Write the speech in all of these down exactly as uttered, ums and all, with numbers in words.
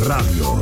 Radio.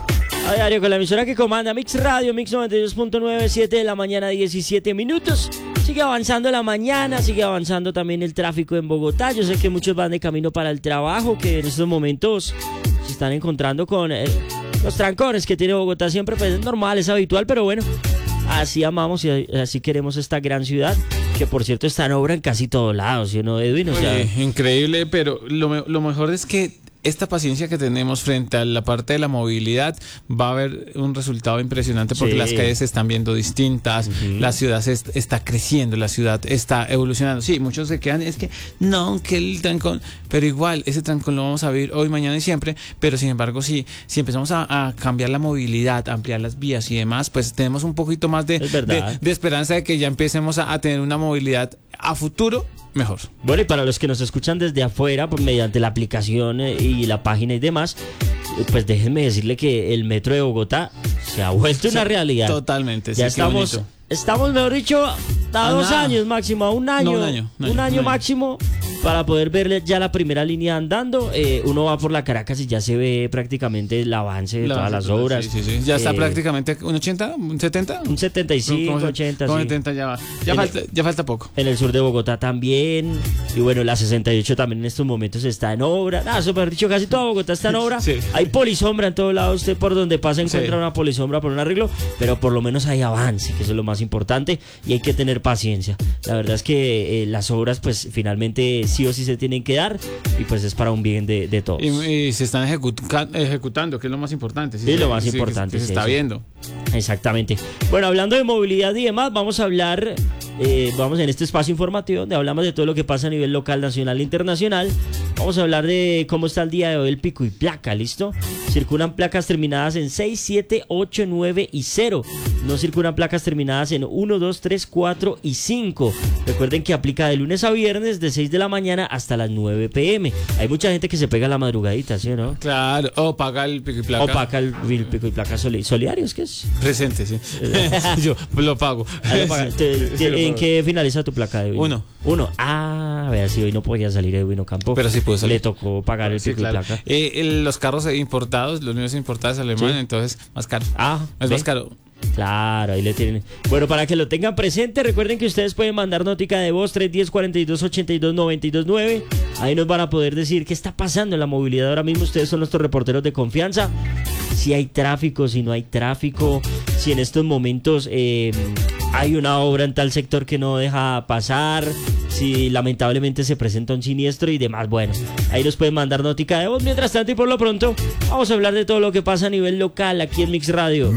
A diario con la emisora que comanda Mix Radio, Mix noventa y dos punto nueve, siete de la mañana, diecisiete minutos. Sigue avanzando la mañana, sigue avanzando también el tráfico en Bogotá. Yo sé que muchos van de camino para el trabajo, que en estos momentos se están encontrando con eh, los trancones que tiene Bogotá. Siempre pues es normal, es habitual, pero bueno, así amamos y así queremos esta gran ciudad, que por cierto está en obra en casi todos lados, ¿sí o no, Edwin? O sea, Oye, increíble, pero lo, lo mejor es que esta paciencia que tenemos frente a la parte de la movilidad va a haber un resultado impresionante porque sí. Las calles se están viendo distintas, uh-huh. La ciudad se est- está creciendo, la ciudad está evolucionando. Sí, muchos se quedan, es que no, que el trancón, pero igual ese trancón lo vamos a vivir hoy, mañana y siempre, pero sin embargo sí, si empezamos a, a cambiar la movilidad, a ampliar las vías y demás, pues tenemos un poquito más de, de, de esperanza de que ya empecemos a, a tener una movilidad a futuro mejor. Bueno, y para los que nos escuchan desde afuera, pues mediante la aplicación eh, y la página y demás, eh, pues déjenme decirle que el metro de Bogotá se ha vuelto una realidad. Totalmente, ya sí, estamos, estamos, mejor dicho, a, a dos nada. años máximo, a un año, no, un año, un año, un año un año. máximo para poder ver ya la primera línea andando. Eh, uno va por la Caracas y ya se ve prácticamente el avance de la, todas las obras. Sí, sí, sí. Ya eh, está prácticamente un ochenta, un setenta. Un setenta y cinco, ochenta, sí. setenta ya va. Ya falta, el, ya falta poco. En el sur de Bogotá también. Y bueno, la sesenta y ocho también en estos momentos está en obra. Nada, eso mejor dicho, casi toda Bogotá está en obra. Sí. Hay polisombra en todo lado. Usted por donde pasa encuentra sí. una polisombra por un arreglo, pero por lo menos hay avance, que eso es lo más importante. Y hay que tener paciencia. La verdad es que eh, las obras, pues finalmente sí o sí se tienen que dar, y pues es para un bien de, de todos. Y, y se están ejecuta- ejecutando, que es lo más importante. Sí, sí, lo más sí, importante. Que, que se está eso. viendo. Exactamente. Bueno, hablando de movilidad y demás, vamos a hablar, eh, vamos en este espacio informativo donde hablamos de todo lo que pasa a nivel local, nacional e internacional. Vamos a hablar de cómo está el día de hoy el pico y placa, ¿listo? Circulan placas terminadas en seis, siete, ocho, nueve y cero. No circulan placas terminadas en uno, dos, tres, cuatro y cinco. Recuerden que aplica de lunes a viernes de seis de la mañana hasta las nueve pm. Hay mucha gente que se pega la madrugadita, ¿sí o no? Claro, o paga el pico y placa. O paga el, el pico y placa soli- solidarios, ¿qué es? Presente, sí. Yo lo pago. Ah, lo paga. Te, te, sí, ¿En qué finaliza tu placa de hoy? Uno. Uno. Ah, a ver si hoy no podía salir Edwin Ocampo. Pero sí pudo salir. Le tocó pagar el sí, pico claro. y placa. Eh, el, los carros importados, los niños importados alemanes, sí. Entonces más caro. Ah, es ¿ve? más caro. Claro, ahí le tienen. Bueno, para que lo tengan presente, recuerden que ustedes pueden mandar notica de voz tres uno cero, cuatro dos, ocho dos, nueve dos nueve. Ahí nos van a poder decir qué está pasando en la movilidad ahora mismo. Ustedes son nuestros reporteros de confianza. Si hay tráfico, si no hay tráfico, si en estos momentos eh, hay una obra en tal sector que no deja pasar, si lamentablemente se presenta un siniestro y demás. Bueno, ahí nos pueden mandar notica de voz. Mientras tanto y por lo pronto, vamos a hablar de todo lo que pasa a nivel local aquí en Mix Radio.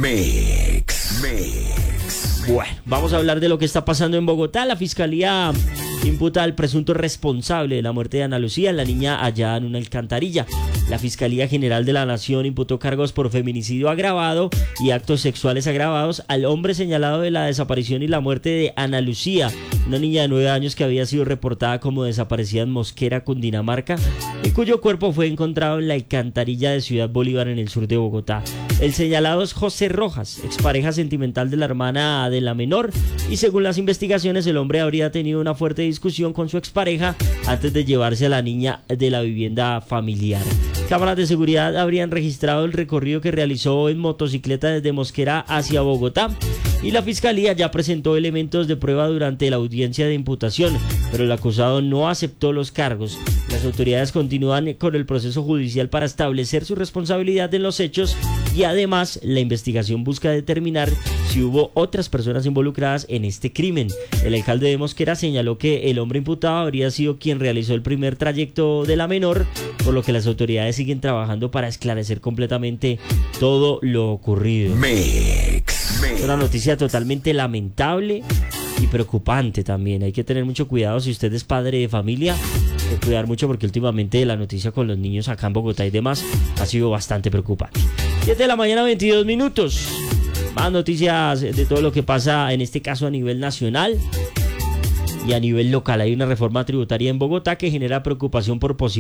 Mix, Mix. Bueno, vamos a hablar de lo que está pasando en Bogotá. La fiscalía imputa al presunto responsable de la muerte de Ana Lucía, la niña allá en una alcantarilla. La Fiscalía General de la Nación imputó cargos por feminicidio agravado y actos sexuales agravados al hombre señalado de la desaparición y la muerte de Ana Lucía, una niña de nueve años que había sido reportada como desaparecida en Mosquera, Cundinamarca, y cuyo cuerpo fue encontrado en la alcantarilla de Ciudad Bolívar en el sur de Bogotá. El señalado es José Rojas, expareja sentimental de la hermana de la menor, y según las investigaciones el hombre habría tenido una fuerte discusión con su expareja antes de llevarse a la niña de la vivienda familiar. Cámaras de seguridad habrían registrado el recorrido que realizó en motocicleta desde Mosquera hacia Bogotá, y la fiscalía ya presentó elementos de prueba durante la audiencia de imputación, pero el acusado no aceptó los cargos. Las autoridades continúan con el proceso judicial para establecer su responsabilidad en los hechos, y además la investigación busca determinar si hubo otras personas involucradas en este crimen. El alcalde de Mosquera señaló que el hombre imputado habría sido quien realizó el primer trayecto de la menor, por lo que las autoridades siguen trabajando para esclarecer completamente todo lo ocurrido. Mix, Mix. Es una noticia totalmente lamentable y preocupante también. Hay que tener mucho cuidado si usted es padre de familia. Hay que cuidar mucho porque últimamente la noticia con los niños acá en Bogotá y demás ha sido bastante preocupante. siete de la mañana, veintidós minutos. Más noticias de todo lo que pasa en este caso a nivel nacional y a nivel local. Hay una reforma tributaria en Bogotá que genera preocupación por posibles